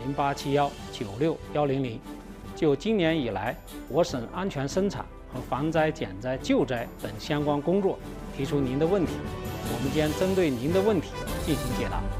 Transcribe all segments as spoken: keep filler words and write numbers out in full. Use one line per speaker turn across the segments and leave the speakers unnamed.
零八七幺九六幺零零。就今年以来我省安全生产和防灾减灾救灾等相关工作提出您的问题，我们将针对您的问题进行解答。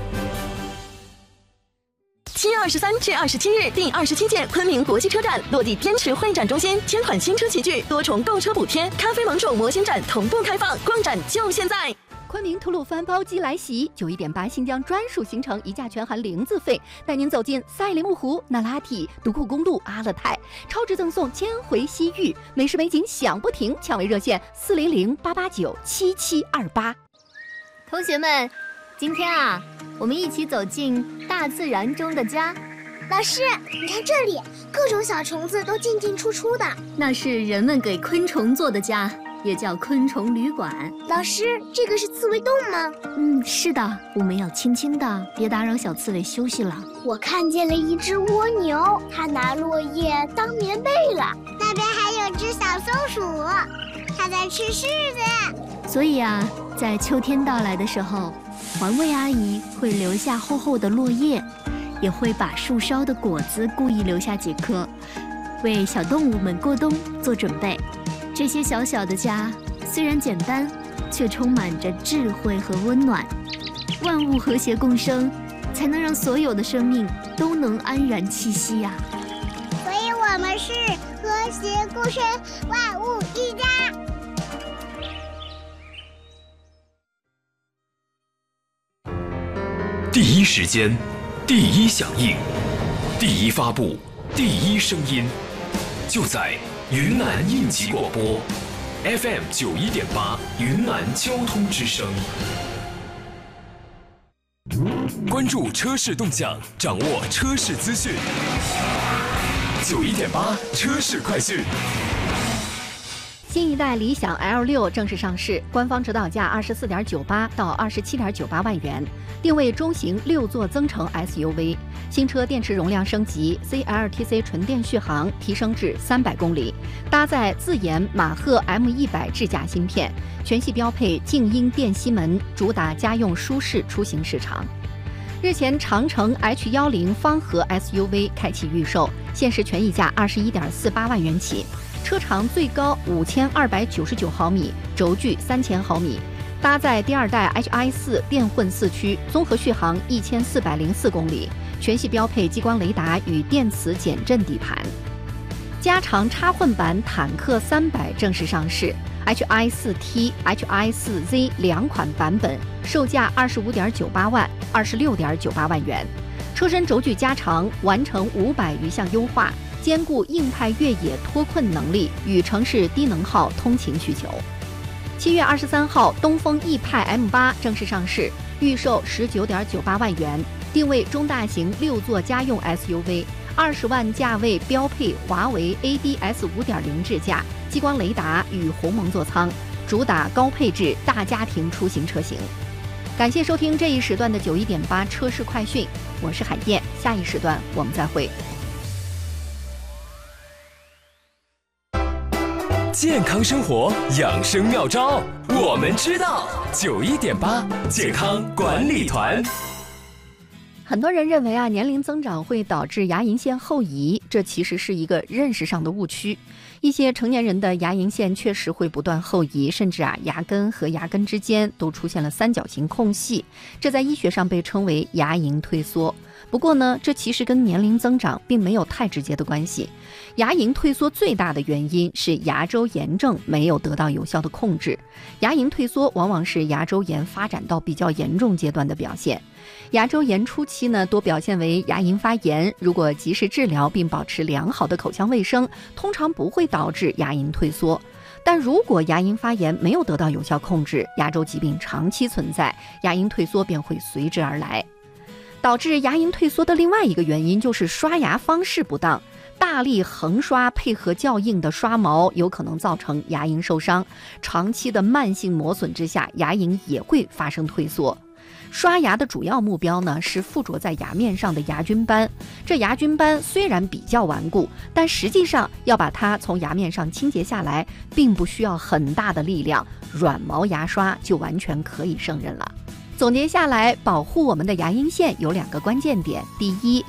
七月二十三至二十七日，第二十七届昆明国际车展落地滇池会展中心，千款新车齐聚，多重购车补贴，咖啡猛手模型展同步开放，逛展就现在！
昆明吐鲁番包机来袭，九一点八新疆专属行程，一价全含零自费，带您走进赛里木湖、那拉提、独库公路、阿勒泰，超值赠送千回西域，美食美景享不停，抢位热线四零零八八九七七二八。
同学们，今天啊，我们一起走进大自然中的家。
老师，你看这里，各种小虫子都进进出出的，
那是人们给昆虫做的家，也叫昆虫旅馆。
老师，这个是刺猬洞吗？
嗯，是的，我们要轻轻的，别打扰小刺猬休息了。
我看见了一只蜗牛，它拿落叶当棉被了。那边还有只小松鼠，它在吃柿子。
所以啊，在秋天到来的时候，环卫阿姨会留下厚厚的落叶，也会把树梢的果子故意留下几颗，为小动物们过冬做准备。这些小小的家虽然简单，却充满着智慧和温暖。万物和谐共生，才能让所有的生命都能安然栖息呀、啊。
所以我们是和谐共生，万物一家。
第一时间，第一响应，第一发布，第一声音，就在云南应急广播 F M 九一点八云南交通之声。关注车市动向，掌握车市资讯。九一点八车市快讯。
新一代理想 L 六 正式上市，官方指导价二十四点九八到二十七点九八万元，定位中型六座增程 S U V。新车电池容量升级 ，C L T C 纯电续航提升至三百公里，搭载自研马赫 M 一百 智驾芯片，全系标配静音电吸门，主打家用舒适出行市场。日前，长城 H 一零 方盒 S U V 开启预售，限时权益价二十一点四八万元起。车长最高五千二百九十九毫米，轴距三千毫米，搭载第二代 H I 四电混四驱，综合续航一千四百零四公里，全系标配激光雷达与电磁减震底盘。加长插混版坦克三百正式上市 ，H I 四 T、H I 四 Z 两款版本，售价二十五点九八万、二十六点九八万元。车身轴距加长，完成五百余项优化。兼顾硬派越野脱困能力与城市低能耗通勤需求。七月二十三号，东风奕派 M 八正式上市，预售十九点九八万元，定位中大型六座家用 S U V， 二十万价位标配华为 A D S 五点零 智驾、激光雷达与鸿蒙座舱，主打高配置大家庭出行车型。感谢收听这一时段的九一点八车市快讯，我是海燕，下一时段我们再会。
健康生活养生妙招，我们知道。九一点八健康管理团。
很多人认为啊，年龄增长会导致牙龈线后移，这其实是一个认识上的误区。一些成年人的牙龈线确实会不断后移，甚至啊，牙根和牙根之间都出现了三角形空隙，这在医学上被称为牙龈退缩。不过呢，这其实跟年龄增长并没有太直接的关系。牙龈退缩最大的原因是牙周炎症没有得到有效的控制。牙龈退缩往往是牙周炎发展到比较严重阶段的表现。牙周炎初期呢，多表现为牙龈发炎，如果及时治疗并保持良好的口腔卫生，通常不会导致牙龈退缩。但如果牙龈发炎没有得到有效控制，牙周疾病长期存在，牙龈退缩便会随之而来。导致牙龈退缩的另外一个原因就是刷牙方式不当，大力横刷配合较硬的刷毛有可能造成牙龈受伤，长期的慢性磨损之下，牙龈也会发生退缩。刷牙的主要目标呢是附着在牙面上的牙菌斑，这牙菌斑虽然比较顽固，但实际上要把它从牙面上清洁下来，并不需要很大的力量，软毛牙刷就完全可以胜任了。总结下来，保护我们的牙龈线有两个关键点：第一，